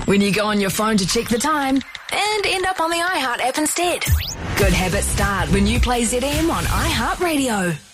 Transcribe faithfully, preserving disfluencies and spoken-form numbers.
when you go on your phone to check the time and end up on the iHeart app instead. Good habits start when you play Z M on iHeartRadio.